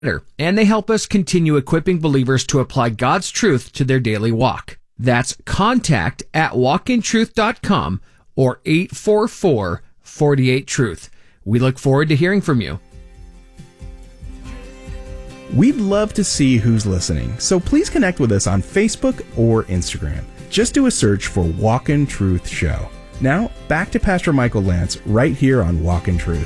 and they help us continue equipping believers to apply God's truth to their daily walk. That's contact@walkintruth.com or 844-48-TRUTH. We look forward to hearing from you. We'd love to see who's listening, so please connect with us on Facebook or Instagram. Just do a search for Walk in Truth Show. Now, back to Pastor Michael Lance right here on Walk in Truth.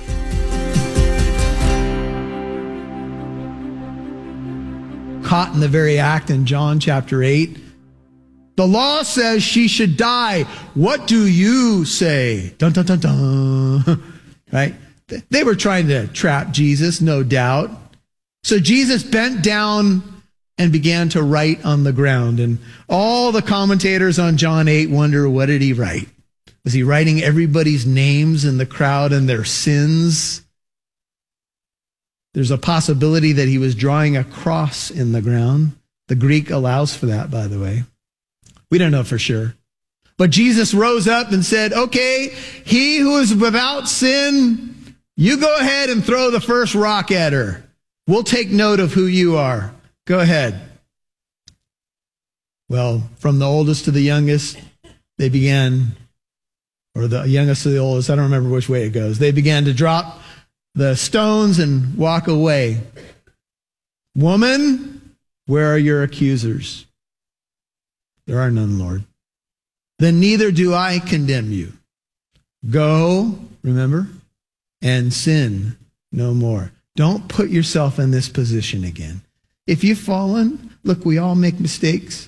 Caught in the very act in John chapter 8. The law says she should die. What do you say? Dun, dun, dun, dun. Right? They were trying to trap Jesus, no doubt. So Jesus bent down and began to write on the ground. And all the commentators on John 8 wonder, what did he write? Was he writing everybody's names in the crowd and their sins? There's a possibility that he was drawing a cross in the ground. The Greek allows for that, by the way. We don't know for sure. But Jesus rose up and said, okay, he who is without sin, you go ahead and throw the first rock at her. We'll take note of who you are. Go ahead. Well, from the oldest to the youngest, they began, or the youngest to the oldest, I don't remember which way it goes. They began to drop the stones and walk away. Woman, where are your accusers? There are none, Lord. Then neither do I condemn you. Go, remember, and sin no more. Don't put yourself in this position again. If you've fallen, look, we all make mistakes.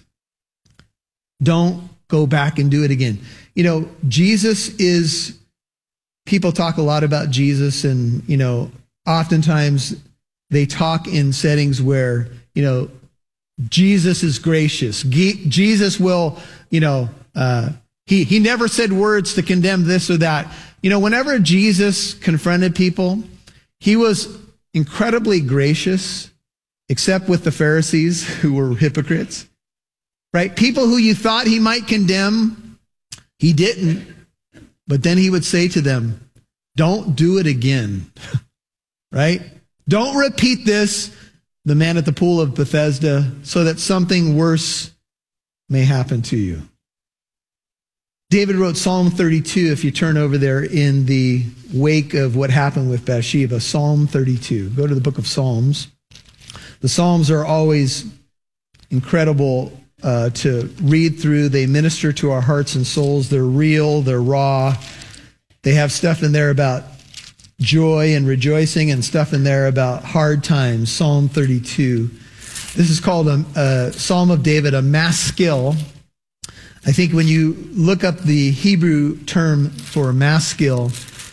Don't go back and do it again. You know, Jesus is, people talk a lot about Jesus, and, you know, oftentimes they talk in settings where, you know, Jesus is gracious. Jesus will, you know, he never said words to condemn this or that. You know, whenever Jesus confronted people, he was incredibly gracious, except with the Pharisees who were hypocrites, right? People who you thought he might condemn, he didn't. But then he would say to them, don't do it again, right? Don't repeat this, the man at the pool of Bethesda, so that something worse may happen to you. David wrote Psalm 32, if you turn over there in the wake of what happened with Bathsheba. Psalm 32. Go to the book of Psalms. The Psalms are always incredible to read through. They minister to our hearts and souls. They're real. They're raw. They have stuff in there about joy and rejoicing and stuff in there about hard times. Psalm 32. This is called a Psalm of David, a maskil. I think when you look up the Hebrew term for maskil,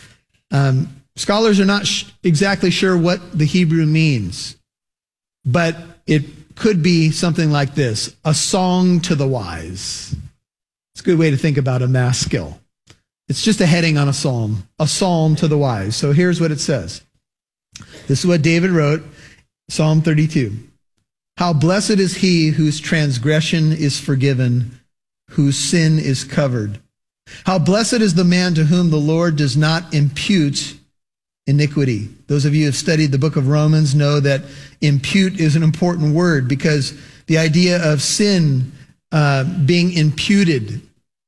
scholars are not exactly sure what the Hebrew means, but it could be something like this: a song to the wise. It's a good way to think about a maskil. It's just a heading on a psalm to the wise. So here's what it says. This is what David wrote, Psalm 32. How blessed is he whose transgression is forgiven, whose sin is covered. How blessed is the man to whom the Lord does not impute iniquity. Those of you who have studied the book of Romans know that impute is an important word, because the idea of sin being imputed,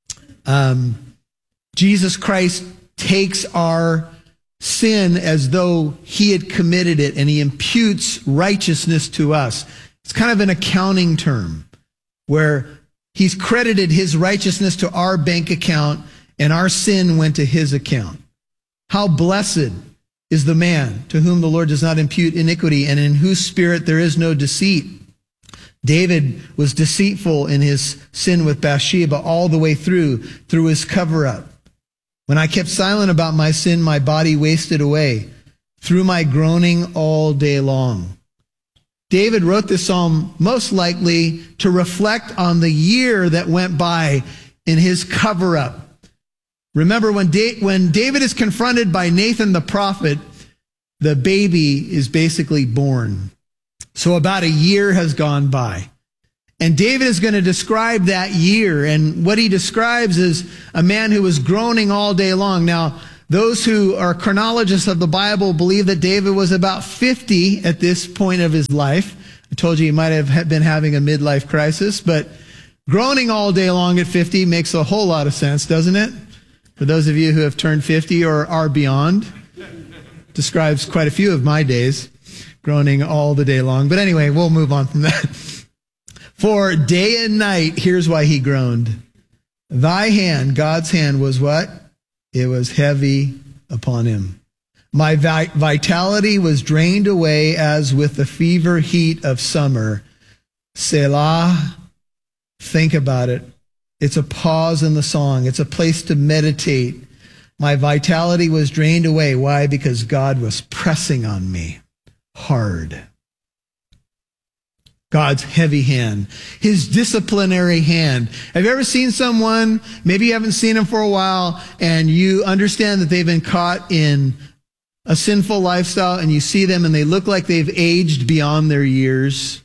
Jesus Christ takes our sin as though he had committed it, and he imputes righteousness to us. It's kind of an accounting term where he's credited his righteousness to our bank account and our sin went to his account. How blessed is the man to whom the Lord does not impute iniquity, and in whose spirit there is no deceit. David was deceitful in his sin with Bathsheba all the way through his cover-up. When I kept silent about my sin, my body wasted away through my groaning all day long. David wrote this psalm most likely to reflect on the year that went by in his cover-up. Remember, when David is confronted by Nathan the prophet, the baby is basically born. So about a year has gone by. And David is going to describe that year. And what he describes is a man who was groaning all day long. Now, Those who are chronologists of the Bible believe that David was about 50 at this point of his life. I told you he might have been having a midlife crisis, but groaning all day long at 50 makes a whole lot of sense, doesn't it? For those of you who have turned 50 or are beyond, describes quite a few of my days, groaning all the day long. But anyway, we'll move on from that. For day and night, here's why he groaned. Thy hand, God's hand, was what? It was heavy upon him. My vitality was drained away as with the fever heat of summer. Selah. Think about it. It's a pause in the song. It's a place to meditate. My vitality was drained away. Why? Because God was pressing on me hard. God's heavy hand, his disciplinary hand. Have you ever seen someone, maybe you haven't seen them for a while, and you understand that they've been caught in a sinful lifestyle, and you see them and they look like they've aged beyond their years?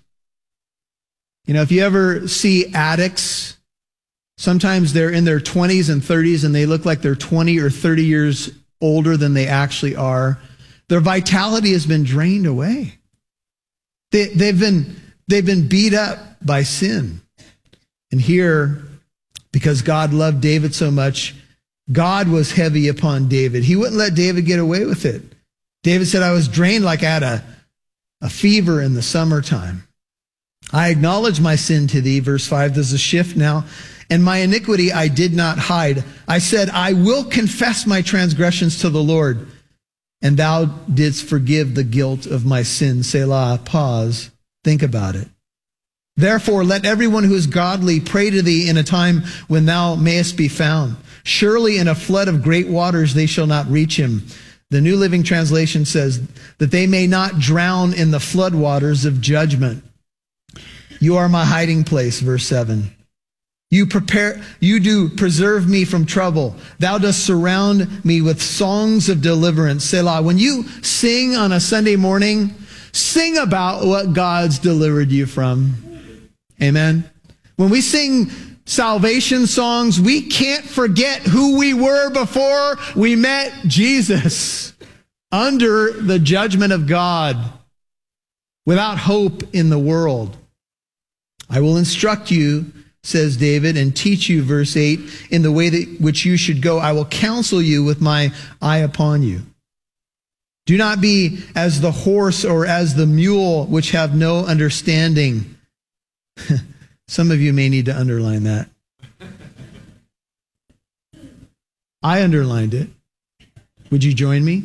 You know, if you ever see addicts, sometimes they're in their 20s and 30s and they look like they're 20 or 30 years older than they actually are. Their vitality has been drained away. They've been beat up by sin. And here, because God loved David so much, God was heavy upon David. He wouldn't let David get away with it. David said, I was drained like I had a fever in the summertime. I acknowledge my sin to thee. Verse 5, there's a shift now. And my iniquity I did not hide. I said, I will confess my transgressions to the Lord. And thou didst forgive the guilt of my sin. Selah, pause, think about it. Therefore, let everyone who is godly pray to thee in a time when thou mayest be found. Surely in a flood of great waters they shall not reach him. The New Living Translation says that they may not drown in the flood waters of judgment. You are my hiding place, verse 7. You do preserve me from trouble. Thou dost surround me with songs of deliverance. Selah. When you sing on a Sunday morning, sing about what God's delivered you from. Amen. When we sing salvation songs, we can't forget who we were before we met Jesus, under the judgment of God, without hope in the world. I will instruct you, says David, and teach you, verse 8, in the way that which you should go. I will counsel you with my eye upon you. Do not be as the horse or as the mule, which have no understanding. Some of you may need to underline that. I underlined it. Would you join me?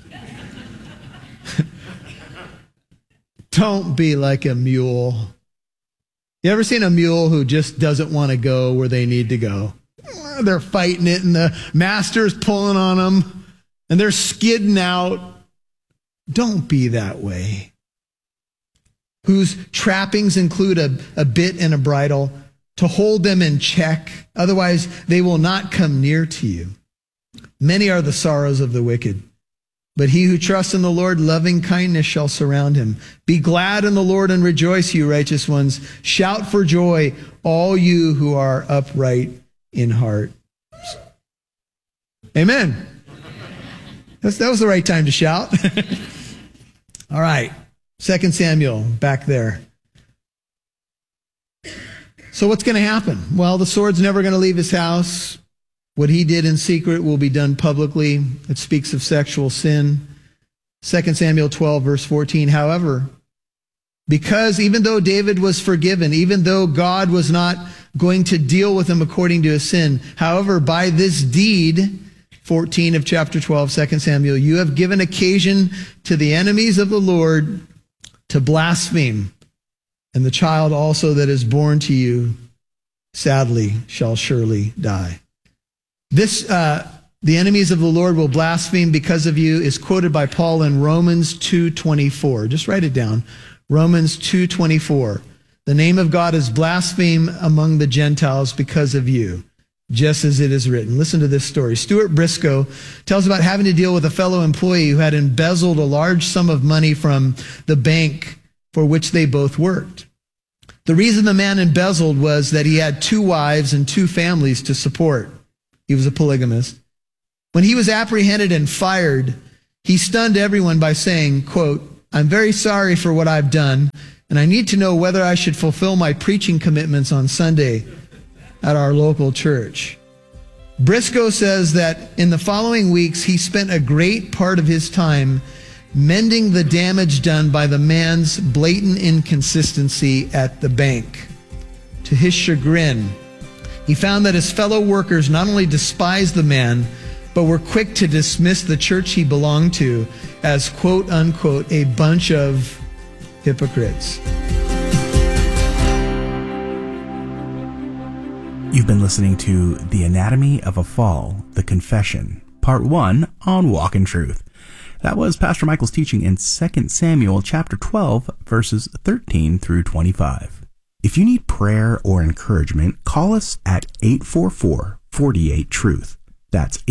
Don't be like a mule. You ever seen a mule who just doesn't want to go where they need to go? They're fighting it and the master's pulling on them and they're skidding out. Don't be that way. Whose trappings include a bit and a bridle to hold them in check. Otherwise, they will not come near to you. Many are the sorrows of the wicked, but he who trusts in the Lord, loving kindness shall surround him. Be glad in the Lord and rejoice, you righteous ones. Shout for joy, all you who are upright in heart. Amen. That was the right time to shout. All right. 2 Samuel, back there. So what's going to happen? Well, the sword's never going to leave his house. What he did in secret will be done publicly. It speaks of sexual sin. 2 Samuel 12, verse 14. However, because even though David was forgiven, even though God was not going to deal with him according to his sin, however, by this deed, 14 of chapter 12, 2 Samuel, you have given occasion to the enemies of the Lord to blaspheme, and the child also that is born to you, sadly, shall surely die. This, the enemies of the Lord will blaspheme because of you, is quoted by Paul in Romans 2:24. Just write it down. Romans 2:24. The name of God is blasphemed among the Gentiles because of you, just as it is written. Listen to this story. Stuart Briscoe tells about having to deal with a fellow employee who had embezzled a large sum of money from the bank for which they both worked. The reason the man embezzled was that he had 2 wives and 2 families to support. He was a polygamist. When he was apprehended and fired, he stunned everyone by saying, quote, "I'm very sorry for what I've done, and I need to know whether I should fulfill my preaching commitments on Sunday at our local church." Briscoe says that in the following weeks, he spent a great part of his time mending the damage done by the man's blatant inconsistency at the bank. To his chagrin, he found that his fellow workers not only despised the man, but were quick to dismiss the church he belonged to as, quote unquote, a bunch of hypocrites. You've been listening to The Anatomy of a Fall, The Confession, Part 1 on Walk in Truth. That was Pastor Michael's teaching in 2 Samuel chapter 12, verses 13 through 25. If you need prayer or encouragement, call us at 844-48-TRUTH. That's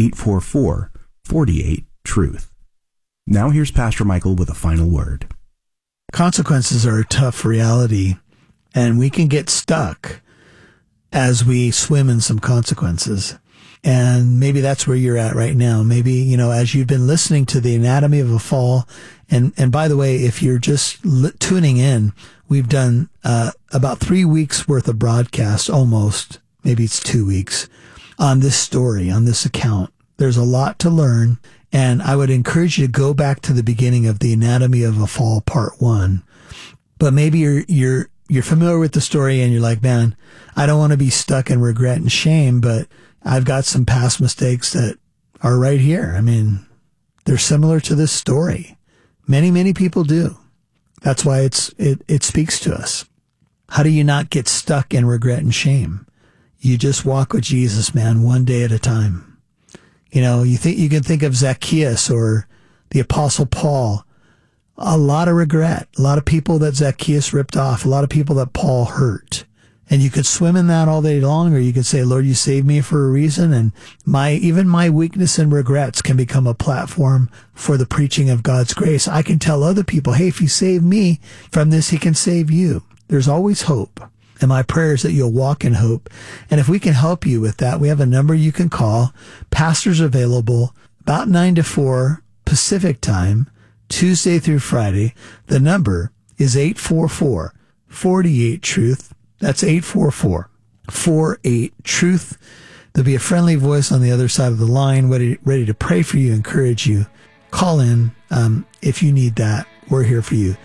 844-48-TRUTH. Now here's Pastor Michael with a final word. Consequences are a tough reality, and we can get stuck as we swim in some consequences. And maybe that's where you're at right now. Maybe, as you've been listening to The Anatomy of a Fall, and by the way, if you're just tuning in, we've done about 3 weeks worth of broadcasts, almost, maybe it's 2 weeks, on this story, on this account. There's a lot to learn, and I would encourage you to go back to the beginning of The Anatomy of a Fall, Part 1. But maybe you're familiar with the story and you're like, man, I don't want to be stuck in regret and shame, but I've got some past mistakes that are right here. I mean, they're similar to this story. Many, many people do. That's why it speaks to us. How do you not get stuck in regret and shame? You just walk with Jesus, man, one day at a time. You can think of Zacchaeus or the Apostle Paul. A lot of regret, a lot of people that Zacchaeus ripped off, a lot of people that Paul hurt. And you could swim in that all day long, or you could say, Lord, you saved me for a reason. And even my weakness and regrets can become a platform for the preaching of God's grace. I can tell other people, hey, if you save me from this, he can save you. There's always hope. And my prayer is that you'll walk in hope. And if we can help you with that, we have a number you can call. Pastors available about 9 to 4 Pacific time, Tuesday through Friday. The number is 844-48-TRUTH. That's 844-48-TRUTH. There'll be a friendly voice on the other side of the line ready to pray for you, encourage you. Call in if you need that. We're here for you.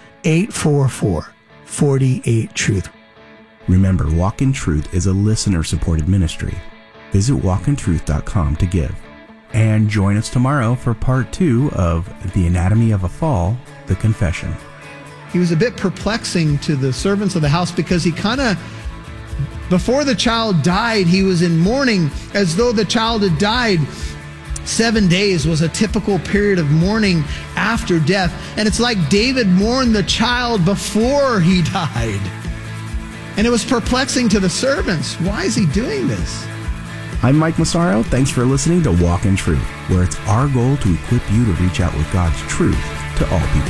844-48-TRUTH. Remember, Walk in Truth is a listener-supported ministry. Visit walkintruth.com to give. And join us tomorrow for Part 2 of The Anatomy of a Fall, The Confession. He was a bit perplexing to the servants of the house because he before the child died, he was in mourning as though the child had died. 7 days was a typical period of mourning after death. And it's like David mourned the child before he died. And it was perplexing to the servants. Why is he doing this? I'm Mike Massaro. Thanks for listening to Walk in Truth, where it's our goal to equip you to reach out with God's truth to all people.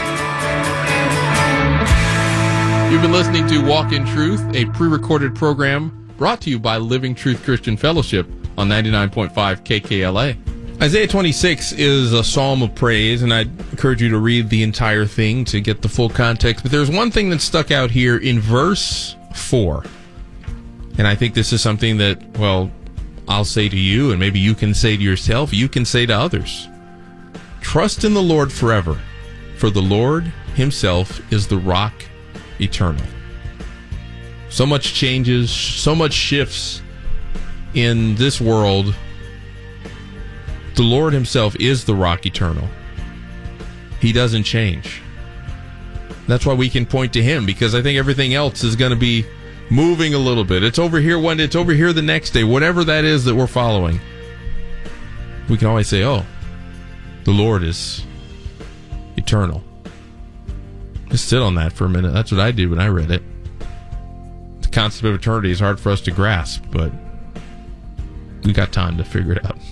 You've been listening to Walk in Truth, a pre-recorded program brought to you by Living Truth Christian Fellowship on 99.5 KKLA. Isaiah 26 is a psalm of praise, and I'd encourage you to read the entire thing to get the full context. But there's one thing that stuck out here in verse 4. And I think this is something that, I'll say to you, and maybe you can say to yourself, you can say to others. Trust in the Lord forever, for the Lord himself is the rock eternal. So much changes, so much shifts in this world. The Lord himself is the rock eternal. He doesn't change. That's why we can point to him, because I think everything else is going to be moving a little bit. It's over here one day, it's over here the next day, whatever that is that we're following. We can always say, the Lord is eternal. Just sit on that for a minute. That's what I did when I read it. The concept of eternity is hard for us to grasp, but we got time to figure it out.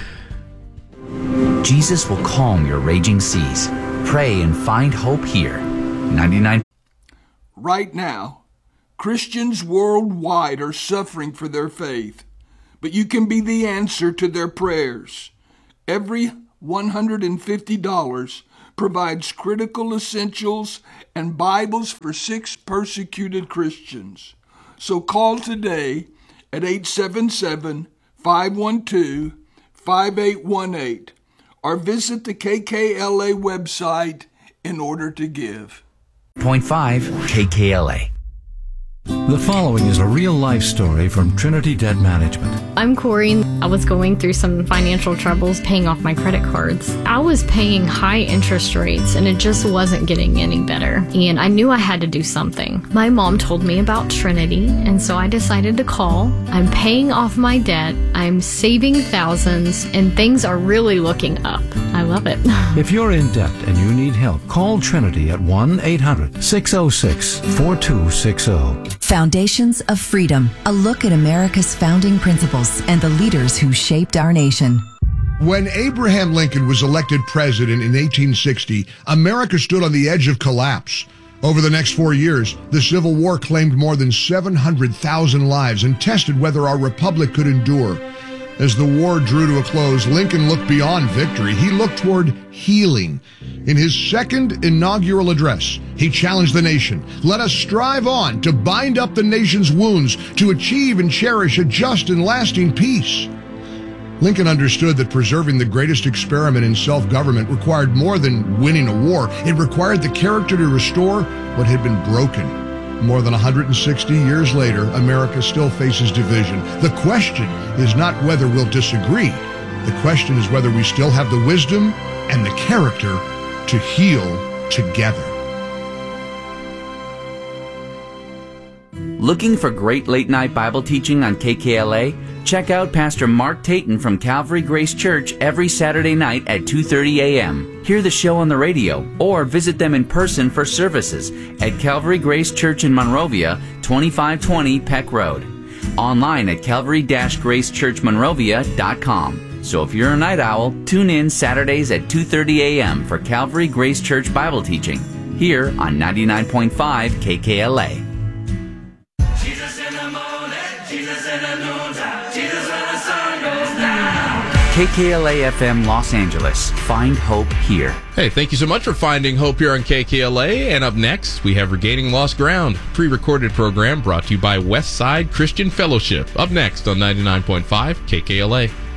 Jesus will calm your raging seas. Pray and find hope here. 99. Right now, Christians worldwide are suffering for their faith, but you can be the answer to their prayers. Every $150 provides critical essentials and Bibles for 6 persecuted Christians. So call today at 877-512-5818 or visit the KKLA website in order to give. 0.5 KKLA. The following is a real-life story from Trinity Debt Management. I'm Corey. I was going through some financial troubles paying off my credit cards. I was paying high interest rates and it just wasn't getting any better. And I knew I had to do something. My mom told me about Trinity, and so I decided to call. I'm paying off my debt, I'm saving thousands, and things are really looking up. I love it. If you're in debt and you need help, call Trinity at 1-800-606-4260. Foundations of Freedom, a look at America's founding principles and the leaders who shaped our nation. When Abraham Lincoln was elected president in 1860, America stood on the edge of collapse. Over the next 4 years, the Civil War claimed more than 700,000 lives and tested whether our republic could endure. As the war drew to a close, Lincoln looked beyond victory. He looked toward healing. In his second inaugural address, he challenged the nation. Let us strive on to bind up the nation's wounds, to achieve and cherish a just and lasting peace. Lincoln understood that preserving the greatest experiment in self-government required more than winning a war. It required the character to restore what had been broken. More than 160 years later, America still faces division. The question is not whether we'll disagree. The question is whether we still have the wisdom and the character to heal together. Looking for great late-night Bible teaching on KKLA? Check out Pastor Mark Tayton from Calvary Grace Church every Saturday night at 2:30 a.m. Hear the show on the radio or visit them in person for services at Calvary Grace Church in Monrovia, 2520 Peck Road. Online at calvary-gracechurchmonrovia.com. So if you're a night owl, tune in Saturdays at 2:30 a.m. for Calvary Grace Church Bible teaching here on 99.5 KKLA. KKLA FM Los Angeles. Find hope here. Hey, thank you so much for finding hope here on KKLA. And up next, we have Regaining Lost Ground, pre-recorded program brought to you by Westside Christian Fellowship. Up next on 99.5 KKLA.